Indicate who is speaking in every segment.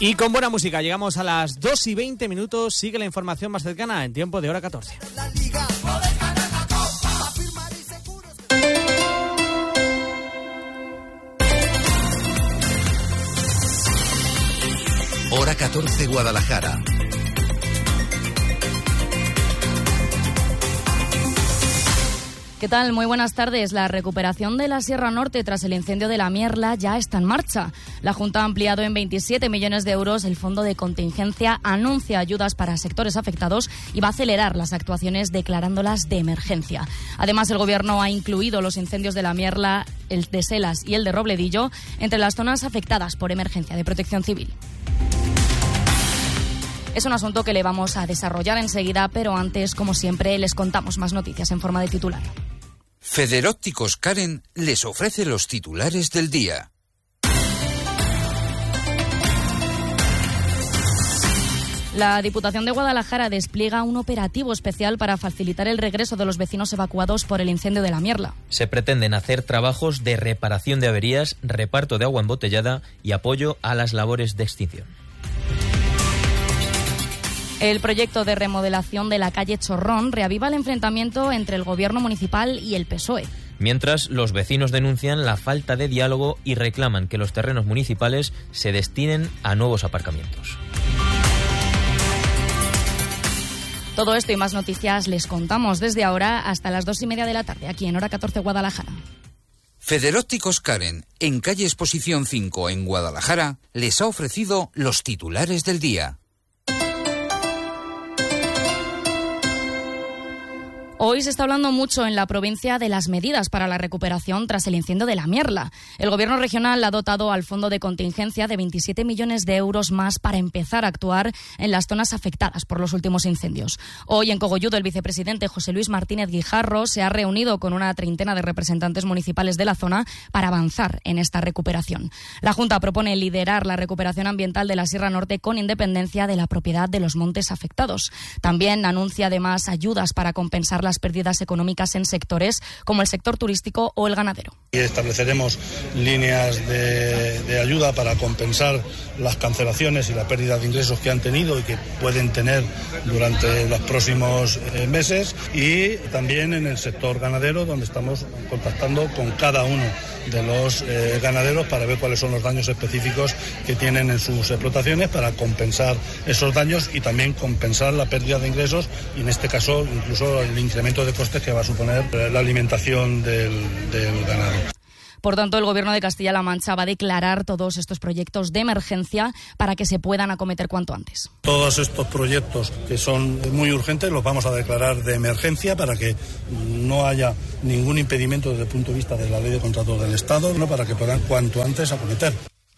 Speaker 1: Y con buena música llegamos a las 2:20. Sigue la información más cercana en tiempo de hora 14.
Speaker 2: Hora 14 Guadalajara.
Speaker 3: ¿Qué tal? Muy buenas tardes. La recuperación de la Sierra Norte tras el incendio de la Mierla ya está en marcha. La Junta ha ampliado en 27 millones de euros el fondo de contingencia, anuncia ayudas para sectores afectados y va a acelerar las actuaciones declarándolas de emergencia. Además, el Gobierno ha incluido los incendios de la Mierla, el de Selas y el de Robledillo entre las zonas afectadas por emergencia de protección civil. Es un asunto que le vamos a desarrollar enseguida, pero antes, como siempre, les contamos más noticias en forma de titular.
Speaker 2: Federópticos Karen les ofrece los titulares del día.
Speaker 3: La Diputación de Guadalajara despliega un operativo especial para facilitar el regreso de los vecinos evacuados por el incendio de la Mierla.
Speaker 4: Se pretenden hacer trabajos de reparación de averías, reparto de agua embotellada y apoyo a las labores de extinción.
Speaker 3: El proyecto de remodelación de la calle Chorrón reaviva el enfrentamiento entre el Gobierno municipal y el PSOE.
Speaker 4: Mientras, los vecinos denuncian la falta de diálogo y reclaman que los terrenos municipales se destinen a nuevos aparcamientos.
Speaker 3: Todo esto y más noticias les contamos desde ahora hasta las 2:30 de la tarde, aquí en Hora 14 Guadalajara.
Speaker 2: Federópticos Karen, en calle Exposición 5 en Guadalajara, les ha ofrecido los titulares del día.
Speaker 3: Hoy se está hablando mucho en la provincia de las medidas para la recuperación tras el incendio de la Mierla. El Gobierno regional ha dotado al fondo de contingencia de 27 millones de euros más para empezar a actuar en las zonas afectadas por los últimos incendios. Hoy en Cogolludo el vicepresidente José Luis Martínez Guijarro se ha reunido con una treintena de representantes municipales de la zona para avanzar en esta recuperación. La Junta propone liderar la recuperación ambiental de la Sierra Norte con independencia de la propiedad de los montes afectados. También anuncia además ayudas para compensar las pérdidas económicas en sectores como el sector turístico o el ganadero.
Speaker 5: Y estableceremos líneas de ayuda para compensar las cancelaciones y la pérdida de ingresos que han tenido y que pueden tener durante los próximos meses, y también en el sector ganadero, donde estamos contactando con cada uno de los ganaderos para ver cuáles son los daños específicos que tienen en sus explotaciones, para compensar esos daños y también compensar la pérdida de ingresos y en este caso incluso el incremento de costes que va a suponer la alimentación del ganado.
Speaker 3: Por tanto, el Gobierno de Castilla-La Mancha va a declarar todos estos proyectos de emergencia para que se puedan acometer cuanto antes.
Speaker 5: Todos estos proyectos que son muy urgentes los vamos a declarar de emergencia para que no haya ningún impedimento desde el punto de vista de la Ley de Contratos del Estado, ¿no?, para que puedan cuanto antes acometer.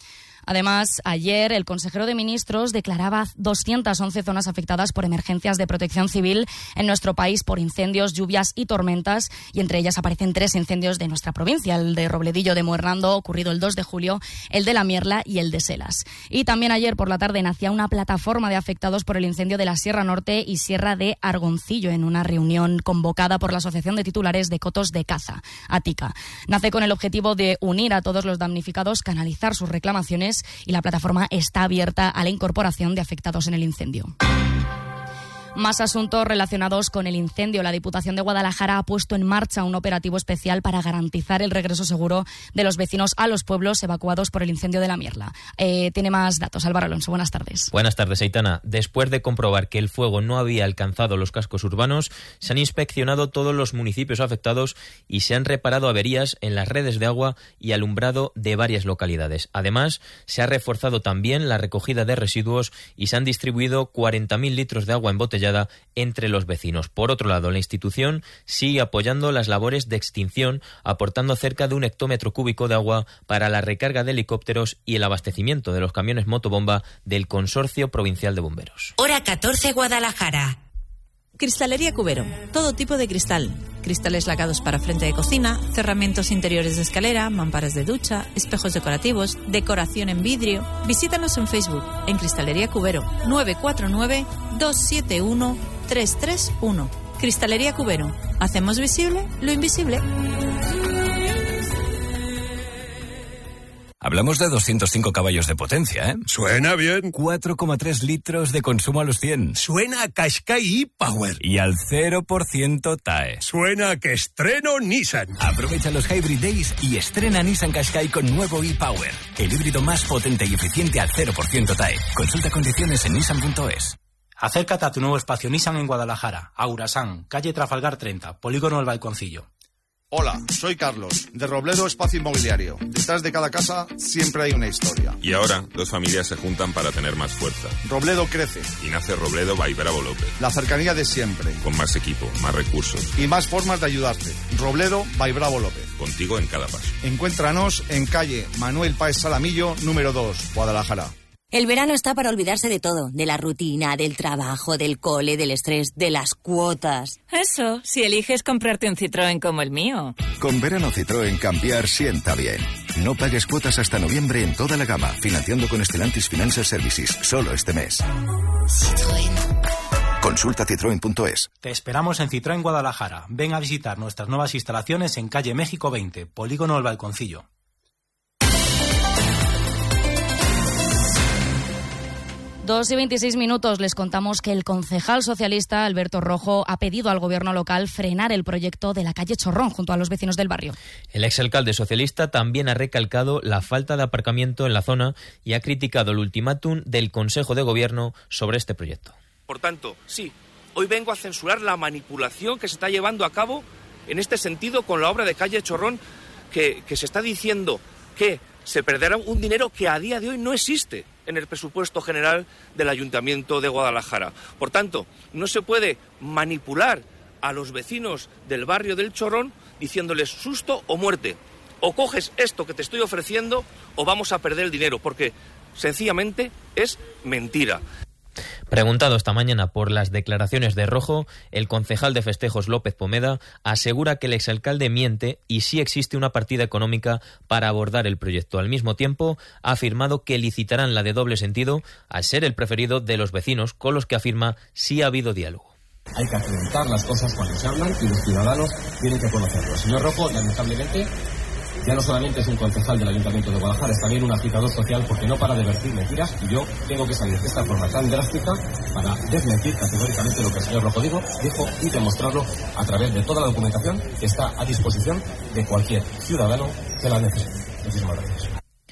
Speaker 3: Además, ayer el consejero de Ministros declaraba 211 zonas afectadas por emergencias de protección civil en nuestro país por incendios, lluvias y tormentas, y entre ellas aparecen 3 incendios de nuestra provincia, el de Robledillo de Muernando, ocurrido el 2 de julio, el de la Mierla y el de Selas. Y también ayer por la tarde nacía una plataforma de afectados por el incendio de la Sierra Norte y Sierra de Argoncillo en una reunión convocada por la Asociación de Titulares de Cotos de Caza, ATICA. Nace con el objetivo de unir a todos los damnificados, canalizar sus reclamaciones, y la plataforma está abierta a la incorporación de afectados en el incendio. Más asuntos relacionados con el incendio. La Diputación de Guadalajara ha puesto en marcha un operativo especial para garantizar el regreso seguro de los vecinos a los pueblos evacuados por el incendio de la Mierla. Tiene más datos. Álvaro Alonso, buenas tardes.
Speaker 4: Buenas tardes, Aitana. Después de comprobar que el fuego no había alcanzado los cascos urbanos, se han inspeccionado todos los municipios afectados y se han reparado averías en las redes de agua y alumbrado de varias localidades. Además, se ha reforzado también la recogida de residuos y se han distribuido 40.000 litros de agua embotellada entre los vecinos. Por otro lado, la institución sigue apoyando las labores de extinción, aportando cerca de 1 hectómetro cúbico de agua para la recarga de helicópteros y el abastecimiento de los camiones motobomba del Consorcio Provincial de Bomberos.
Speaker 6: Hora 14 Guadalajara. Cristalería Cubero. Todo tipo de cristal. Cristales lacados para frente de cocina, cerramientos interiores de escalera, mamparas de ducha, espejos decorativos, decoración en vidrio. Visítanos en Facebook, en Cristalería Cubero, 949-271-331. Cristalería Cubero. Hacemos visible lo invisible.
Speaker 2: Hablamos
Speaker 7: Hablamos de 205 caballos de potencia, ¿eh?
Speaker 8: Suena bien.
Speaker 7: 4,3 litros de consumo a los 100.
Speaker 8: Suena a Qashqai e-Power.
Speaker 7: Y al 0% TAE.
Speaker 8: Suena a que estreno Nissan.
Speaker 7: Aprovecha los Hybrid Days y estrena Nissan Qashqai con nuevo e-Power. El híbrido más potente y eficiente al 0% TAE. Consulta condiciones en nissan.es.
Speaker 9: Acércate a tu nuevo espacio Nissan en Guadalajara, Aurasan, calle Trafalgar 30, Polígono El Balconcillo.
Speaker 10: Hola, soy Carlos, de Robledo Espacio Inmobiliario. Detrás de cada casa siempre hay una historia.
Speaker 11: Y ahora, dos familias se juntan para tener más fuerza.
Speaker 10: Robledo crece.
Speaker 11: Y nace Robledo by Bravo López.
Speaker 10: La cercanía de siempre.
Speaker 11: Con más equipo, más recursos.
Speaker 10: Y más formas de ayudarte. Robledo by Bravo López.
Speaker 11: Contigo en cada paso.
Speaker 10: Encuéntranos en calle Manuel Páez Salamillo, número 2, Guadalajara.
Speaker 12: El verano está para olvidarse de todo, de la rutina, del trabajo, del cole, del estrés, de las cuotas.
Speaker 6: Eso, si eliges comprarte un Citroën como el mío.
Speaker 13: Con verano Citroën cambiar sienta bien. No pagues cuotas hasta noviembre en toda la gama, financiando con Stellantis Financial Services, solo este mes. Citroën. Consulta citroen.es.
Speaker 9: Te esperamos en Citroën Guadalajara. Ven a visitar nuestras nuevas instalaciones en calle México 20, Polígono El Balconcillo.
Speaker 3: 2:26 les contamos que el concejal socialista Alberto Rojo ha pedido al gobierno local frenar el proyecto de la calle Chorrón junto a los vecinos del barrio.
Speaker 4: El exalcalde socialista también ha recalcado la falta de aparcamiento en la zona y ha criticado el ultimátum del Consejo de Gobierno sobre este proyecto.
Speaker 14: Por tanto, sí, hoy vengo a censurar la manipulación que se está llevando a cabo en este sentido con la obra de calle Chorrón, que se está diciendo que se perderá un dinero que a día de hoy no existe en el presupuesto general del Ayuntamiento de Guadalajara. Por tanto, no se puede manipular a los vecinos del barrio del Chorrón diciéndoles susto o muerte. O coges esto que te estoy ofreciendo o vamos a perder el dinero, porque sencillamente es mentira.
Speaker 4: Preguntado esta mañana por las declaraciones de Rojo, el concejal de festejos López Pomeda asegura que el exalcalde miente y sí existe una partida económica para abordar el proyecto. Al mismo tiempo, ha afirmado que licitarán la de doble sentido al ser el preferido de los vecinos, con los que afirma sí ha habido diálogo.
Speaker 15: Hay que acreditar las cosas cuando se hablan y los ciudadanos tienen que conocerlo. El señor Rojo, lamentablemente, ya no solamente es un concejal del Ayuntamiento de Guadalajara, es también un agitador social porque no para de vertir mentiras y yo tengo que salir de esta forma tan drástica para desmentir categóricamente lo que el señor Rojo dijo y demostrarlo a través de toda la documentación que está a disposición de cualquier ciudadano que la necesite. Muchísimas gracias.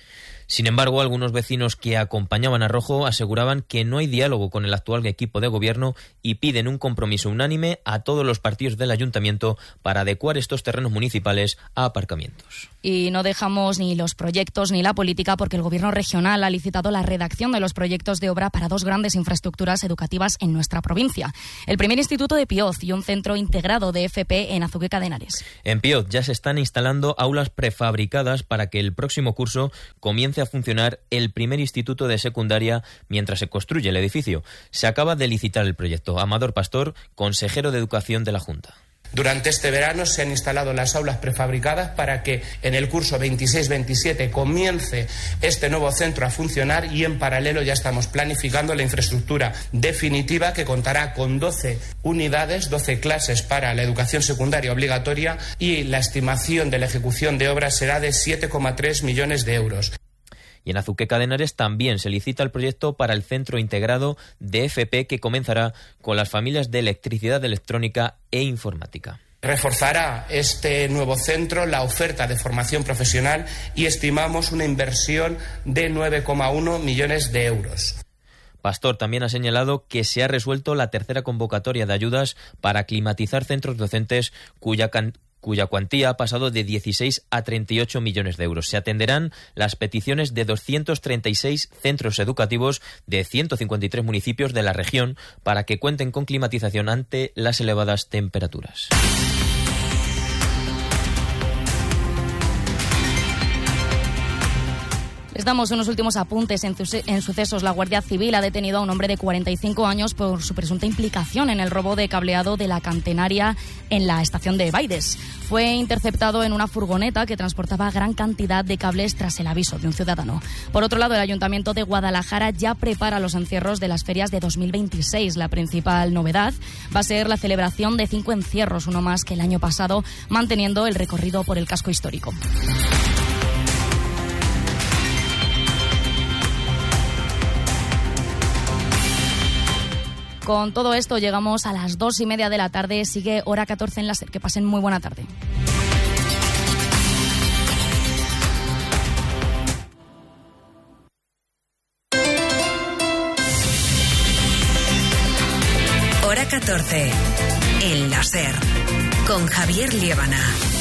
Speaker 4: Sin embargo, algunos vecinos que acompañaban a Rojo aseguraban que no hay diálogo con el actual equipo de gobierno y piden un compromiso unánime a todos los partidos del ayuntamiento para adecuar estos terrenos municipales a aparcamientos.
Speaker 3: Y no dejamos ni los proyectos ni la política porque el gobierno regional ha licitado la redacción de los proyectos de obra para dos grandes infraestructuras educativas en nuestra provincia. El primer instituto de Pioz y un centro integrado de FP en Azuqueca de Henares.
Speaker 4: En Pioz ya se están instalando aulas prefabricadas para que el próximo curso comience a funcionar el primer instituto de secundaria mientras se construye el edificio. Se acaba de licitar el proyecto. Amador Pastor, consejero de Educación de la Junta.
Speaker 16: Durante este verano se han instalado las aulas prefabricadas para que en el curso 26-27 comience este nuevo centro a funcionar y en paralelo ya estamos planificando la infraestructura definitiva que contará con 12 unidades, 12 clases para la educación secundaria obligatoria y la estimación de la ejecución de obras será de 7,3 millones de euros.
Speaker 4: Y en Azuqueca de Henares también se licita el proyecto para el centro integrado de FP que comenzará con las familias de electricidad electrónica e informática.
Speaker 16: Reforzará este nuevo centro la oferta de formación profesional y estimamos una inversión de 9,1 millones de euros.
Speaker 4: Pastor también ha señalado que se ha resuelto la tercera convocatoria de ayudas para climatizar centros docentes cuya cuantía ha pasado de 16 a 38 millones de euros. Se atenderán las peticiones de 236 centros educativos de 153 municipios de la región para que cuenten con climatización ante las elevadas temperaturas.
Speaker 3: Les damos unos últimos apuntes en sucesos. La Guardia Civil ha detenido a un hombre de 45 años por su presunta implicación en el robo de cableado de la catenaria en la estación de Baides. Fue interceptado en una furgoneta que transportaba gran cantidad de cables tras el aviso de un ciudadano. Por otro lado, el Ayuntamiento de Guadalajara ya prepara los encierros de las ferias de 2026. La principal novedad va a ser la celebración de 5 encierros, uno más que el año pasado, manteniendo el recorrido por el casco histórico. Con todo esto llegamos a las 2:30 de la tarde. Sigue Hora 14 en la SER. Que pasen muy buena tarde.
Speaker 17: Hora 14 en la SER con Javier Liébana.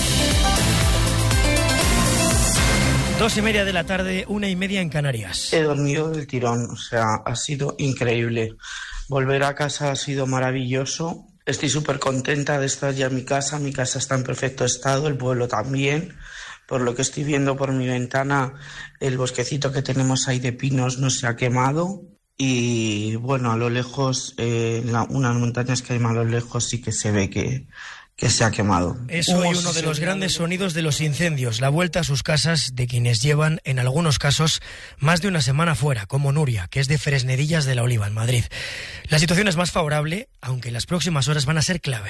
Speaker 18: 2:30 de la tarde, 1:30 en Canarias.
Speaker 19: He dormido del tirón, o sea, ha sido increíble. Volver a casa ha sido maravilloso. Estoy súper contenta de estar ya en mi casa está en perfecto estado, el pueblo también. Por lo que estoy viendo por mi ventana, el bosquecito que tenemos ahí de pinos no se ha quemado. Y bueno, a lo lejos, unas montañas que hay más a lo lejos sí que se ve que se ha quemado.
Speaker 18: Es hoy uno de los grandes sonidos de los incendios, la vuelta a sus casas de quienes llevan, en algunos casos, más de una semana fuera, como Nuria, que es de Fresnedillas de la Oliva, en Madrid. La situación es más favorable, aunque las próximas horas van a ser clave.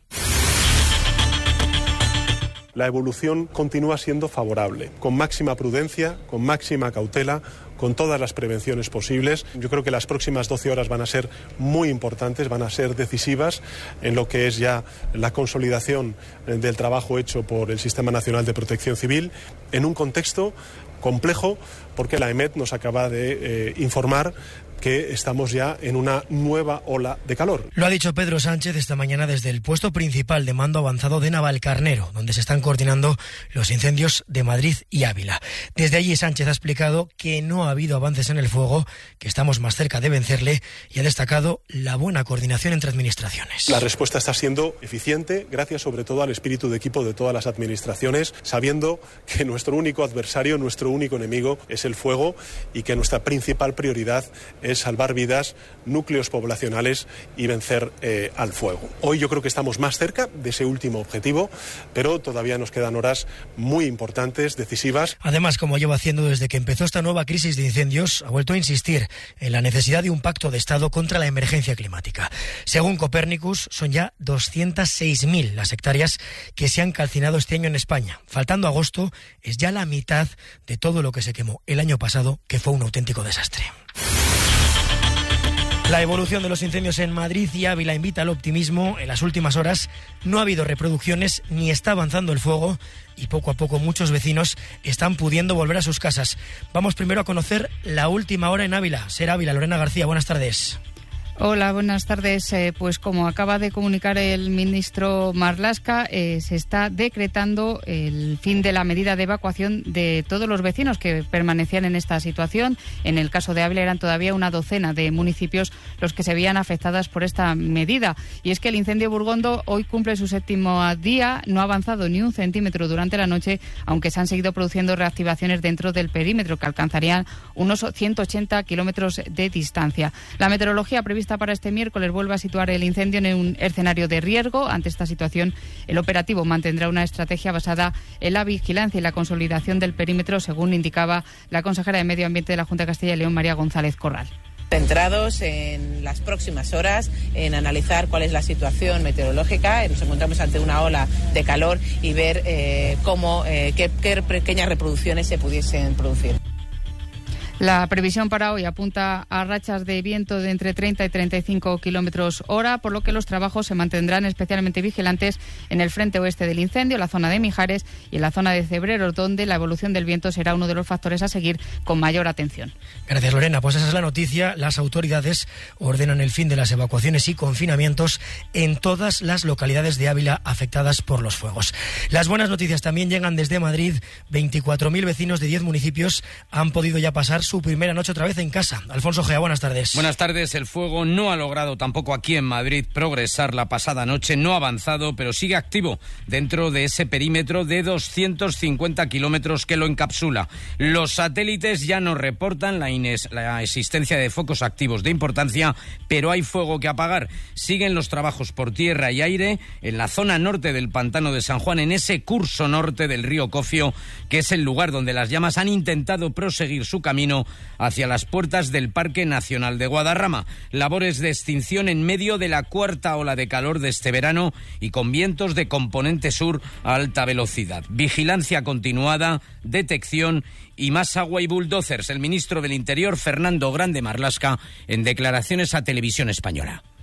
Speaker 20: La evolución continúa siendo favorable, con máxima prudencia, con máxima cautela, con todas las prevenciones posibles. Yo creo que las próximas 12 horas van a ser muy importantes, van a ser decisivas en lo que es ya la consolidación del trabajo hecho por el Sistema Nacional de Protección Civil en un contexto complejo, porque la EMET nos acaba de informar que estamos ya en una nueva ola de calor.
Speaker 18: Lo ha dicho Pedro Sánchez esta mañana desde el puesto principal de mando avanzado de Navalcarnero, donde se están coordinando los incendios de Madrid y Ávila. Desde allí Sánchez ha explicado que no ha habido avances en el fuego, que estamos más cerca de vencerle, y ha destacado la buena coordinación entre administraciones.
Speaker 20: La respuesta está siendo eficiente, gracias sobre todo al espíritu de equipo de todas las administraciones, sabiendo que nuestro único adversario, nuestro único enemigo es el fuego y que nuestra principal prioridad es salvar vidas, núcleos poblacionales y vencer al fuego. Hoy yo creo que estamos más cerca de ese último objetivo, pero todavía nos quedan horas muy importantes, decisivas.
Speaker 18: Además, como lleva haciendo desde que empezó esta nueva crisis de incendios, ha vuelto a insistir en la necesidad de un pacto de Estado contra la emergencia climática. Según Copernicus, son ya 206.000 las hectáreas que se han calcinado este año en España. Faltando agosto, es ya la mitad de todo lo que se quemó el año pasado, que fue un auténtico desastre. La evolución de los incendios en Madrid y Ávila invita al optimismo. En las últimas horas no ha habido reproducciones ni está avanzando el fuego y poco a poco muchos vecinos están pudiendo volver a sus casas. Vamos primero a conocer la última hora en Ávila. SER Ávila, Lorena García, buenas tardes.
Speaker 21: Hola, buenas tardes. Pues como acaba de comunicar el ministro Marlaska, se está decretando el fin de la medida de evacuación de todos los vecinos que permanecían en esta situación. En el caso de Ávila eran todavía una docena de municipios los que se veían afectadas por esta medida. Y es que el incendio Burgondo hoy cumple su 7º día, no ha avanzado ni un centímetro durante la noche, aunque se han seguido produciendo reactivaciones dentro del perímetro que alcanzarían unos 180 kilómetros de distancia. La meteorología prevista para este miércoles vuelve a situar el incendio en un escenario de riesgo. Ante esta situación, el operativo mantendrá una estrategia basada en la vigilancia y la consolidación del perímetro, según indicaba la consejera de Medio Ambiente de la Junta de Castilla y León, María González Corral.
Speaker 22: Centrados en las próximas horas, en analizar cuál es la situación meteorológica. Nos encontramos ante una ola de calor y ver qué pequeñas reproducciones se pudiesen producir.
Speaker 21: La previsión para hoy apunta a rachas de viento de entre 30 y 35 kilómetros hora, por lo que los trabajos se mantendrán especialmente vigilantes en el frente oeste del incendio, la zona de Mijares y en la zona de Cebreros, donde la evolución del viento será uno de los factores a seguir con mayor atención.
Speaker 18: Gracias, Lorena. Pues esa es la noticia. Las autoridades ordenan el fin de las evacuaciones y confinamientos en todas las localidades de Ávila afectadas por los fuegos. Las buenas noticias también llegan desde Madrid. 24.000 vecinos de 10 municipios han podido ya pasar su primera noche otra vez en casa. Alfonso Gea, buenas tardes.
Speaker 23: Buenas tardes. El fuego no ha logrado tampoco aquí en Madrid progresar la pasada noche, no ha avanzado, pero sigue activo dentro de ese perímetro de 250 kilómetros que lo encapsula. Los satélites ya nos reportan la existencia de focos activos de importancia, pero hay fuego que apagar. Siguen los trabajos por tierra y aire en la zona norte del pantano de San Juan, en ese curso norte del río Cofio, que es el lugar donde las llamas han intentado proseguir su camino hacia las puertas del Parque Nacional de Guadarrama. Labores de extinción en medio de la cuarta ola de calor de este verano y con vientos de componente sur a alta velocidad. Vigilancia continuada, detección y más agua y bulldozers. El ministro del Interior, Fernando Grande Marlaska, en declaraciones a Televisión Española.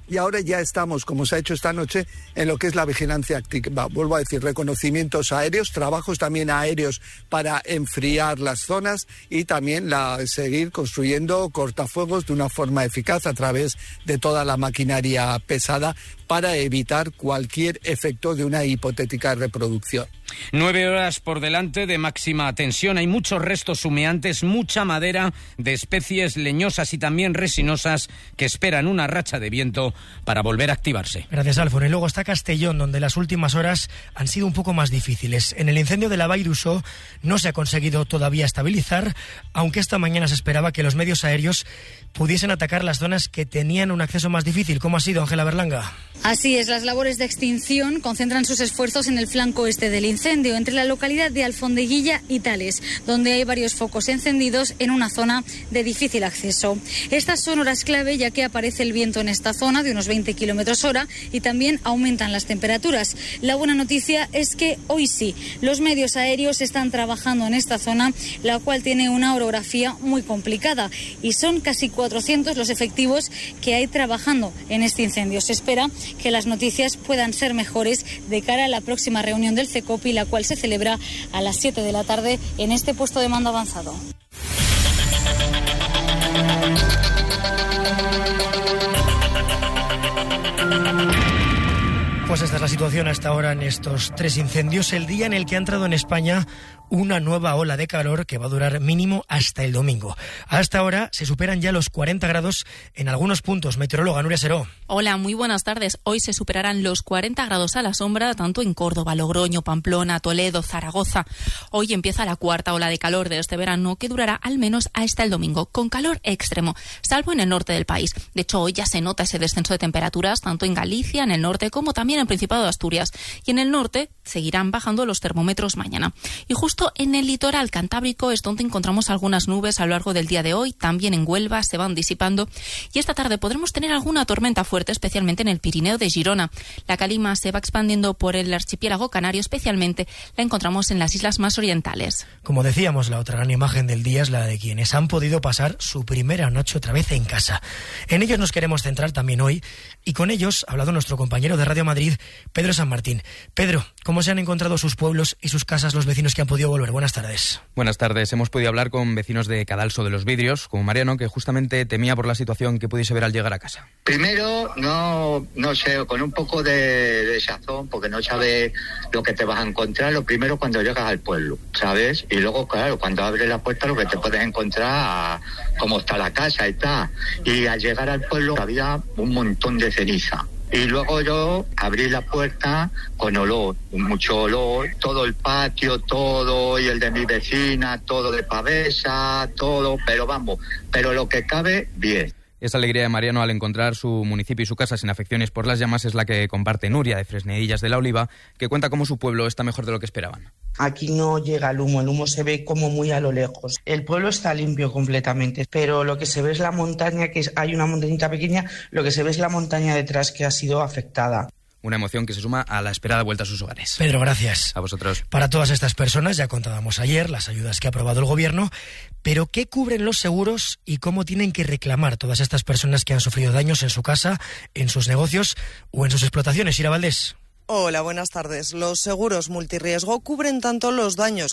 Speaker 1: y ahora ya estamos, como se ha hecho esta noche, en lo que es la vigilancia activa. Vuelvo a decir, reconocimientos aéreos, trabajos también aéreos para enfriar las zonas y también seguir construyendo cortafuegos de una forma eficaz a través de toda la maquinaria pesada para evitar cualquier efecto de una hipotética reproducción.
Speaker 23: 9 horas por delante de máxima tensión. Hay muchos restos humeantes, mucha madera de especies leñosas y también resinosas que esperan una racha de viento para volver a activarse.
Speaker 18: Gracias, Alfon. Y luego está Castellón, donde las últimas horas han sido un poco más difíciles. En el incendio de la Vall d'Uixó no se ha conseguido todavía estabilizar, aunque esta mañana se esperaba que los medios aéreos pudiesen atacar las zonas que tenían un acceso más difícil. ¿Cómo ha sido, Ángela Berlanga?
Speaker 2: Así es, las labores de extinción concentran sus esfuerzos en el flanco este del incendio, entre la localidad de Alfondeguilla y Tales, donde hay varios focos encendidos en una zona de difícil acceso. Estas son horas clave, ya que aparece el viento en esta zona de unos 20 kilómetros hora y también aumentan las temperaturas. La buena noticia es que hoy sí, los medios aéreos están trabajando en esta zona, la cual tiene una orografía muy complicada, y son casi 400 los efectivos que hay trabajando en este incendio. Se espera que las noticias puedan ser mejores de cara a la próxima reunión del CECOPI, la cual se celebra a las 7 de la tarde en este puesto de mando avanzado.
Speaker 18: Pues esta es la situación hasta ahora en estos 3 incendios, el día en el que ha entrado en España una nueva ola de calor que va a durar mínimo hasta el domingo. Hasta ahora se superan ya los 40 grados en algunos puntos. Meteoróloga Nuria Seró.
Speaker 5: Hola, muy buenas tardes. Hoy se superarán los 40 grados a la sombra, tanto en Córdoba, Logroño, Pamplona, Toledo, Zaragoza. Hoy empieza la cuarta ola de calor de este verano, que durará al menos hasta el domingo, con calor extremo, salvo en el norte del país. De hecho, hoy ya se nota ese descenso de temperaturas, tanto en Galicia, en el norte, como también en el Principado de Asturias. Y en el norte seguirán bajando los termómetros mañana. Y justo en el litoral cantábrico es donde encontramos algunas nubes a lo largo del día de hoy. También en Huelva se van disipando. Y esta tarde podremos tener alguna tormenta fuerte, especialmente en el Pirineo de Girona. La calima se va expandiendo por el archipiélago canario, especialmente la encontramos en las islas más orientales.
Speaker 18: Como decíamos, la otra gran imagen del día es la de quienes han podido pasar su primera noche otra vez en casa. En ellos nos queremos centrar también hoy, y con ellos ha hablado nuestro compañero de Radio Madrid, Pedro San Martín. Pedro, ¿cómo se han encontrado sus pueblos y sus casas los vecinos que han podido volver? Buenas tardes.
Speaker 24: Buenas tardes. Hemos podido hablar con vecinos de Cadalso de los Vidrios, como Mariano, que justamente temía por la situación que pudiese ver al llegar a casa.
Speaker 25: Primero, no sé, con un poco de desazón, porque no sabes lo que te vas a encontrar. Lo primero cuando llegas al pueblo, ¿sabes? Y luego, claro, cuando abres la puerta lo que te puedes encontrar, cómo está la casa y tal. Y al llegar al pueblo había un montón de ceniza. Y luego yo abrí la puerta con olor, mucho olor, todo el patio, todo, y el de mi vecina, todo de pavesa, todo, pero lo que cabe, bien.
Speaker 24: Esa alegría de Mariano al encontrar su municipio y su casa sin afecciones por las llamas es la que comparte Nuria, de Fresnedillas de la Oliva, que cuenta cómo su pueblo está mejor de lo que esperaban.
Speaker 19: Aquí no llega el humo se ve como muy a lo lejos. El pueblo está limpio completamente, pero lo que se ve es la montaña, hay una montañita pequeña, lo que se ve es la montaña detrás que ha sido afectada.
Speaker 24: Una emoción que se suma a la esperada vuelta a sus hogares.
Speaker 18: Pedro, gracias.
Speaker 24: A vosotros.
Speaker 18: Para todas estas personas, ya contábamos ayer las ayudas que ha aprobado el Gobierno, pero ¿qué cubren los seguros y cómo tienen que reclamar todas estas personas que han sufrido daños en su casa, en sus negocios o en sus explotaciones? Ira Valdés.
Speaker 26: Hola, buenas tardes. Los seguros multirriesgo cubren tanto los daños